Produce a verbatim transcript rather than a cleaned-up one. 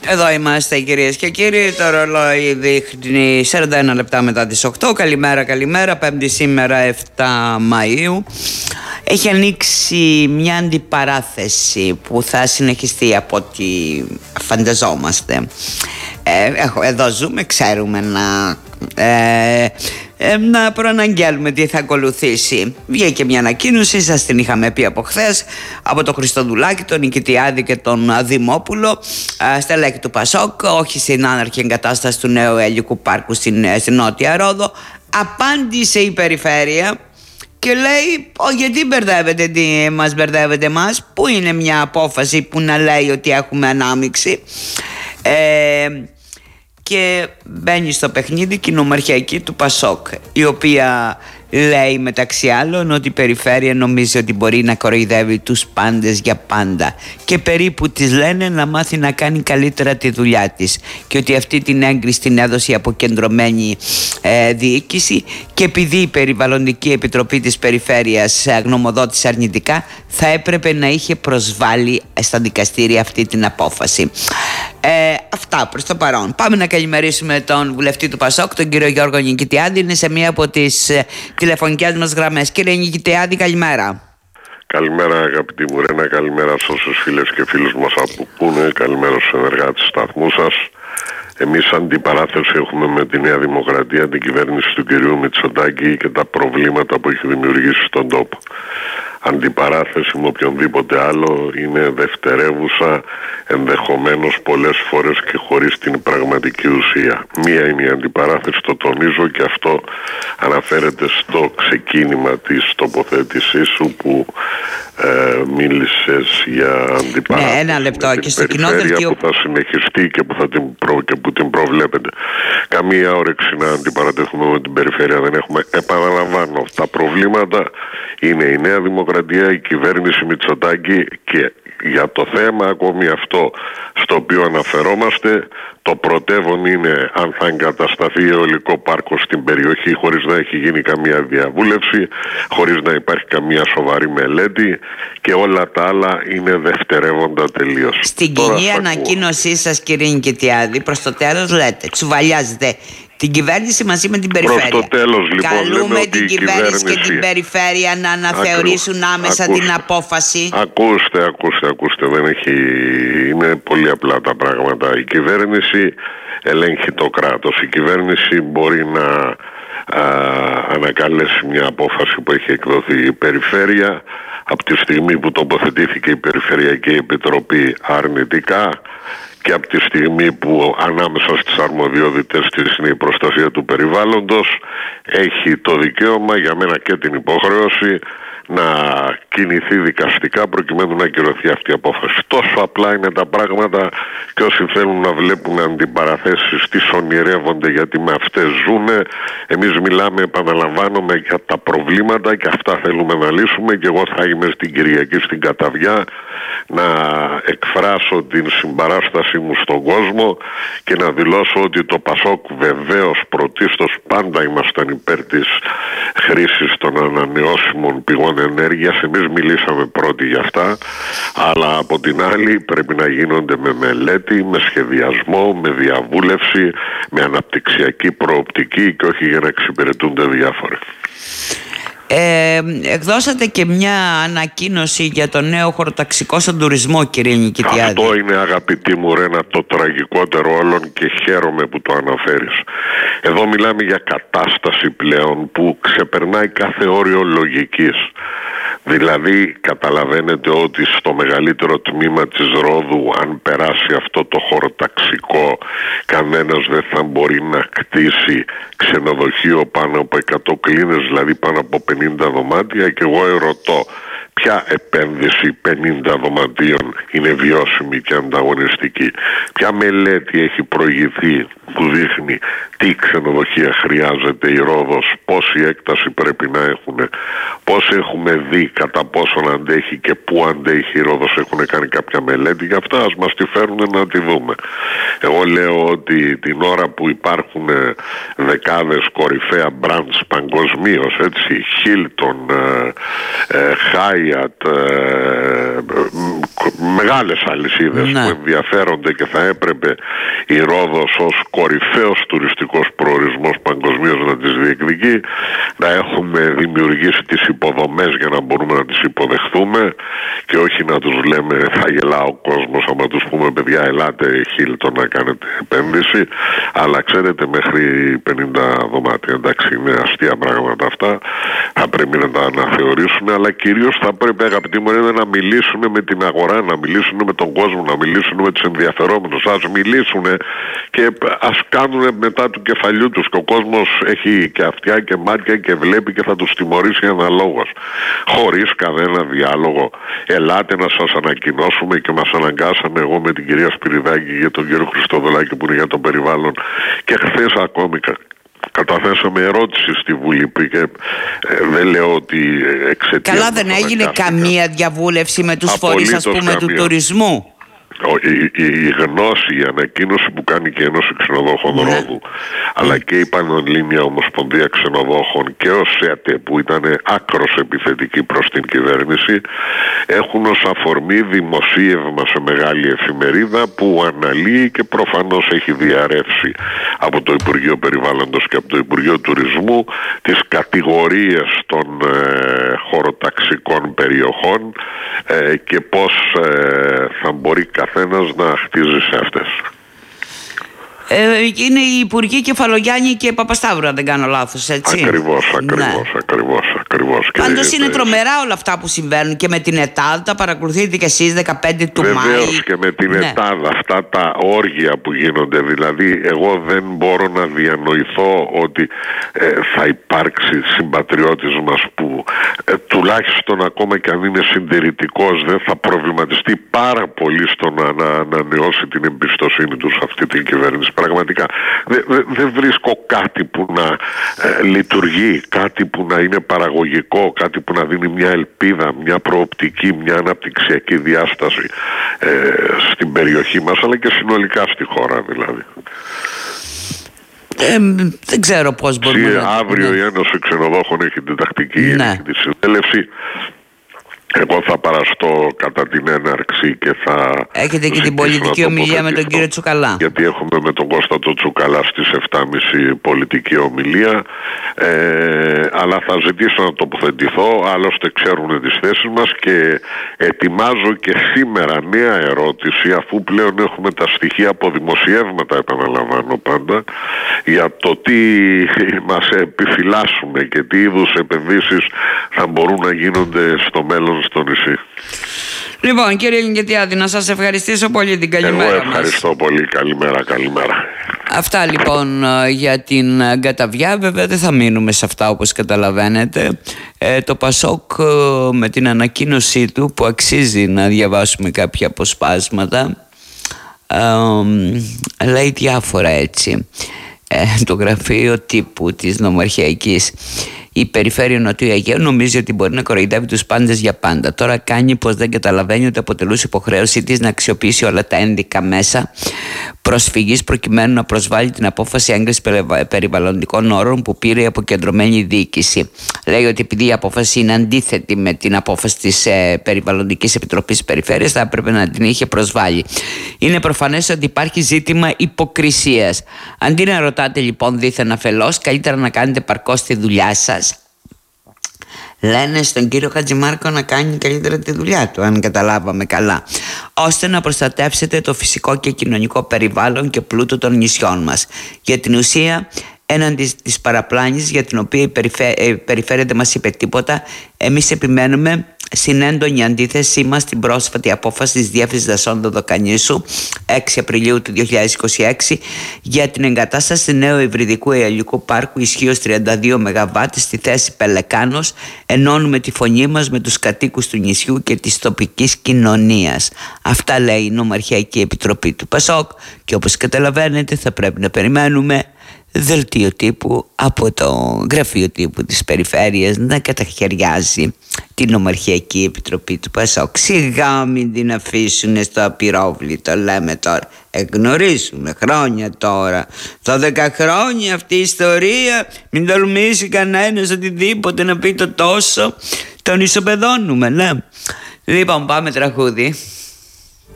Εδώ είμαστε κυρίες και κύριοι. Το ρολόι δείχνει σαράντα ένα λεπτά μετά τις οκτώ. Καλημέρα, καλημέρα. Πέμπτη σήμερα, επτά Μαΐου. Έχει ανοίξει μια αντιπαράθεση που θα συνεχιστεί από ό,τι φανταζόμαστε. Ε, εδώ ζούμε, ξέρουμε να, ε, ε, να προαναγγέλουμε τι θα ακολουθήσει. Βγήκε μια ανακοίνωση, σας την είχαμε πει από χθες, από τον Χριστοδουλάκη, τον Νικητιάδη και τον Δημόπουλο, ε, στελέχη του Πασόκ, όχι στην άναρχη εγκατάσταση του νέου Αιλικού Πάρκου στην, στην Νότια Ρόδο. Απάντησε η Περιφέρεια και λέει, Ω, γιατί μπερδεύετε, τι μας μπερδεύετε μας, πού είναι μια απόφαση που να λέει ότι έχουμε ανάμειξη. Ε, και μπαίνει στο παιχνίδι και η νομαρχιακή του Πασόκ, η οποία λέει μεταξύ άλλων ότι η Περιφέρεια νομίζει ότι μπορεί να κοροϊδεύει τους πάντες για πάντα και περίπου της λένε να μάθει να κάνει καλύτερα τη δουλειά της και ότι αυτή την έγκριση την έδωσε η αποκεντρωμένη ε, διοίκηση και επειδή η Περιβαλλοντική Επιτροπή της Περιφέρειας γνωμοδότησε αρνητικά θα έπρεπε να είχε προσβάλει στα δικαστήρια αυτή την απόφαση. Ε, αυτά προς το παρόν. Πάμε να καλημερίσουμε τον βουλευτή του Πασόκ, τον κύριο Γιώργο Νικητιάδη. Είναι σε μία από τις ε, τηλεφωνικές μας γραμμές. Κύριε Νικητιάδη, καλημέρα. Καλημέρα αγαπητή μου Ρένα, καλημέρα σε όσους φίλες και φίλους μας ακούνε, καλημέρα στους ενεργάτες του σταθμού σας. Εμείς αντιπαράθεση έχουμε με τη Νέα Δημοκρατία, την κυβέρνηση του κυρίου Μητσοτάκη και τα προβλήματα που έχει δημιουργήσει στον τόπο. Αντιπαράθεση με οποιονδήποτε άλλο είναι δευτερεύουσα, ενδεχομένως πολλές φορές και χωρίς την πραγματική ουσία. Μία είναι η αντιπαράθεση, το τονίζω, και αυτό αναφέρεται στο ξεκίνημα της τοποθέτησής σου που ε, μίλησες για αντιπαράθεση. Ναι, ένα λεπτό. Και στο κοινό δελτίο που θα συνεχιστεί και που, θα την, προ, και που την προβλέπετε. Καμία όρεξη να αντιπαρατεθούμε με την Περιφέρεια δεν έχουμε. Επαναλαμβάνω, τα προβλήματα είναι η Νέα Δημοκρατία, η κυβέρνηση Μητσοτάκη και για το θέμα ακόμη αυτό στο οποίο αναφερόμαστε, το πρωτεύον είναι αν θα εγκατασταθεί αιωλικό πάρκο στην περιοχή χωρίς να έχει γίνει καμία διαβούλευση, χωρίς να υπάρχει καμία σοβαρή μελέτη και όλα τα άλλα είναι δευτερεύοντα τελείως. Στην κοινή ανακοίνωσή σας κύριε Νικητιάδη, προς το τέλος λέτε, τσουβαλιάζετε την κυβέρνηση μαζί με την Περιφέρεια. Προς το τέλος, λοιπόν, καλούμε την κυβέρνηση και την Περιφέρεια να αναθεωρήσουν Ακρού, άμεσα ακούστε, την απόφαση. Ακούστε, ακούστε, ακούστε. Δεν έχει... Είναι πολύ απλά τα πράγματα. Η κυβέρνηση ελέγχει το κράτος. Η κυβέρνηση μπορεί να α, ανακαλέσει μια απόφαση που έχει εκδοθεί. Η Περιφέρεια, από τη στιγμή που τοποθετήθηκε η Περιφερειακή Επιτροπή αρνητικά, και από τη στιγμή που ανάμεσα στις αρμοδιότητες της είναι η προστασία του περιβάλλοντος, έχει το δικαίωμα, για μένα και την υποχρέωση, να κινηθεί δικαστικά προκειμένου να ακυρωθεί αυτή η απόφαση. Τόσο απλά είναι τα πράγματα και όσοι θέλουν να βλέπουν αντιπαραθέσεις τις ονειρεύονται γιατί με αυτές ζουνε. Εμείς μιλάμε, επαναλαμβάνομαι, για τα προβλήματα και αυτά θέλουμε να λύσουμε και εγώ θα είμαι στην Κυριακή στην Καταβιά να εκφράσω την συμπαράστασή μου στον κόσμο και να δηλώσω ότι το Πασόκ βεβαίως πρωτίστως πάντα ήμασταν υπέρ της χρήσης των ανανεώσιμων πηγών ενέργειας. Εμείς μιλήσαμε πρώτοι για αυτά, αλλά από την άλλη πρέπει να γίνονται με μελέτη, με σχεδιασμό, με διαβούλευση, με αναπτυξιακή προοπτική και όχι για να εξυπηρετούνται διάφοροι. Ε, εκδώσατε και μια ανακοίνωση για το νέο χωροταξικό στον τουρισμό, κύριε Νικητιάδη. Αυτό είναι, αγαπητή μου Ρένα, το τραγικότερο όλων και χαίρομαι που το αναφέρεις. Εδώ μιλάμε για κατάσταση πλέον που ξεπερνάει κάθε όριο λογικής. Δηλαδή καταλαβαίνετε ότι στο μεγαλύτερο τμήμα της Ρόδου, αν περάσει αυτό το χωροταξικό, κανένας δεν θα μπορεί να κτίσει ξενοδοχείο πάνω από εκατό κλίνες, δηλαδή πάνω από πενήντα δωμάτια, και εγώ ερωτώ ποια επένδυση πενήντα δωματίων είναι βιώσιμη και ανταγωνιστική. Ποια μελέτη έχει προηγηθεί που δείχνει τι ξενοδοχεία χρειάζεται η Ρόδος, πόση έκταση πρέπει να έχουν, πώς έχουμε δει κατά πόσον αντέχει και πού αντέχει η Ρόδος, έχουν κάνει κάποια μελέτη για αυτά, ας μας τη φέρουν να τη δούμε. Εγώ λέω ότι την ώρα που υπάρχουν δεκάδες κορυφαία brands παγκοσμίως, έτσι, Hilton, ε, ε, Hyatt, Μάριατ, ε, μεγάλες αλυσίδες ναι. που ενδιαφέρονται και θα έπρεπε η Ρόδος ως κορυφαίος τουριστικός προορισμός παγκοσμίως να τις διεκδικεί, να έχουμε δημιουργήσει τις υποδομές για να μπορούμε να τις υποδεχθούμε και όχι να τους λέμε, θα γελά ο κόσμος άμα τους πούμε παιδιά ελάτε Χίλτον να κάνετε επένδυση, αλλά ξέρετε μέχρι πενήντα δωμάτια, εντάξει είναι αστεία πράγματα αυτά, θα πρέπει να τα αναθεωρήσουμε, αλλά κυρίως θα πρέπει αγαπητοί μου να μιλήσουν με την αγορά, να μιλήσουν με τον κόσμο, να μιλήσουν με τους ενδιαφερόμενους, ας μιλήσουν και ας κάνουν μετά του κεφαλιού τους και ο κόσμος έχει και αυτιά και μάτια και βλέπει και θα τους τιμωρήσει αναλόγως, χωρίς κανένα διάλογο. Ελάτε να σας ανακοινώσουμε και μας αναγκάσανε εγώ με την κυρία Σπυριδάκη και τον κύριο Χριστοδολάκη που είναι για το περιβάλλον και χθες ακόμη καταθέσαμε ερώτηση στη Βουλή και ε, δεν λέω ότι εξαιτία... Καλά δεν έγινε καμία διαβούλευση με τους φορείς ας πούμε καμία. του τουρισμού. Η, η, η γνώση, η ανακοίνωση που κάνει και η Ένωση Ξενοδόχων ναι. Ρόδου αλλά και η Πανελλήνια Ομοσπονδία Ξενοδόχων και ο ΣΕΤΕ που ήταν άκρος επιθετική προς την κυβέρνηση έχουν ως αφορμή δημοσίευμα σε μεγάλη εφημερίδα που αναλύει και προφανώς έχει διαρρεύσει από το Υπουργείο Περιβάλλοντος και από το Υπουργείο Τουρισμού τις κατηγορίες των ε, χωροταξικών περιοχών ε, και πώς ε, θα μπορεί καθένας να χτίζει σε αυτές. Ε, είναι οι Υπουργοί Κεφαλογιάννη και Παπασταύρου, αν δεν κάνω λάθος, έτσι. Ακριβώς, ακριβώς, ναι. ακριβώς, ακριβώς. Πάντως είναι τρομερά όλα αυτά που συμβαίνουν και με την ΕΤΑΔ, τα παρακολουθείτε και εσείς δεκαπέντε του Μάη. Βεβαίως και με την ναι. ΕΤΑΔ, αυτά τα όργια που γίνονται, δηλαδή εγώ δεν μπορώ να διανοηθώ ότι ε, θα υπάρξει συμπατριώτης μας που ε, τουλάχιστον ακόμα και αν είναι συντηρητικός δεν θα προβληματιστεί πάρα πολύ στο να, να ανανεώσει την εμπιστοσύνη του σε αυτή την κυβέρνηση. Πραγματικά δεν δε, δε βρίσκω κάτι που να ε, λειτουργεί, κάτι που να είναι παραγωγικό, κάτι που να δίνει μια ελπίδα, μια προοπτική, μια αναπτυξιακή διάσταση ε, στην περιοχή μας αλλά και συνολικά στη χώρα δηλαδή. Ε, δεν ξέρω πώς μπορούμε να... Αύριο η Ένωση Ξενοδόχων έχει την τακτική ναι. τη συνέλευση. Εγώ θα παραστώ κατά την έναρξη και θα... Έχετε και την πολιτική ομιλία με τον κύριο Τσουκαλά. Γιατί έχουμε με τον Κώστατο Τσουκαλά στις εφτά και μισή πολιτική ομιλία. Ε, αλλά θα ζητήσω να τοποθετηθώ, άλλωστε ξέρουν τις θέσεις μας και ετοιμάζω και σήμερα νέα ερώτηση, αφού πλέον έχουμε τα στοιχεία από δημοσιεύματα, επαναλαμβάνω πάντα, για το τι μας επιφυλάσσουμε και τι είδους επενδύσεις θα μπορούν να γίνονται στο μέλλον στο νησί. Λοιπόν, κύριε Λιγκετιάδη, να σας ευχαριστήσω πολύ, την καλημέρα μας. Εγώ ευχαριστώ μας. πολύ, καλημέρα, καλημέρα. Αυτά λοιπόν για την Καταβιά. Βέβαια δεν θα μείνουμε σε αυτά όπως καταλαβαίνετε. ε, Το Πασόκ με την ανακοίνωσή του που αξίζει να διαβάσουμε κάποια αποσπάσματα ε, λέει διάφορα έτσι. ε, Το γραφείο τύπου της Νομαρχιακής η Περιφέρεια Νοτιού Αιγαίου νομίζει ότι μπορεί να κοροϊδεύει τους πάντες για πάντα. Τώρα κάνει πως δεν καταλαβαίνει ότι αποτελούσε υποχρέωσή της να αξιοποιήσει όλα τα ένδικα μέσα προσφυγής προκειμένου να προσβάλλει την απόφαση έγκρισης περιβαλλοντικών όρων που πήρε η αποκεντρωμένη διοίκηση. Λέει ότι επειδή η απόφαση είναι αντίθετη με την απόφαση της ε, Περιβαλλοντικής Επιτροπής Περιφέρειας, θα έπρεπε να την είχε προσβάλει. Είναι προφανές ότι υπάρχει ζήτημα υποκρισίας. Αντί να ρωτάτε λοιπόν δίθεν αφελώς, καλύτερα να κάνετε παρκώς τη δουλειά σας. Λένε στον κύριο Χατζημάρκο να κάνει καλύτερα τη δουλειά του, αν καταλάβαμε καλά, ώστε να προστατεύσετε το φυσικό και κοινωνικό περιβάλλον και πλούτο των νησιών μας. Για την ουσία, έναντι της παραπλάνησης για την οποία η Περιφέρεια δεν μας είπε τίποτα, εμείς επιμένουμε στην έντονη αντίθεσή μας στην πρόσφατη απόφαση της Διεύθυνσης Δασών Δωδεκανήσου έξι Απριλίου του δύο χιλιάδες είκοσι έξι για την εγκατάσταση νέου υβριδικού αεολικού πάρκου ισχύως τριάντα δύο μεγαβάτ στη θέση Πελεκάνος. Ενώνουμε τη φωνή μας με τους κατοίκους του νησιού και της τοπικής κοινωνίας. Αυτά λέει η Νομαρχιακή Επιτροπή του Πασόκ και όπως καταλαβαίνετε θα πρέπει να περιμένουμε δελτίο τύπου από το γραφείο τύπου της Περιφέρειας να καταχαιριάζει την Νομαρχιακή Επιτροπή του Πασόκ. Σιγά μην την αφήσουν στο απειρόβλητο, λέμε τώρα. Εγνωρίζουμε χρόνια τώρα. Τα δέκα χρόνια αυτή η ιστορία, μην τολμήσει κανένας οτιδήποτε να πει το τόσο. Τον ισοπεδώνουμε, ναι. Λοιπόν, πάμε τραγούδι.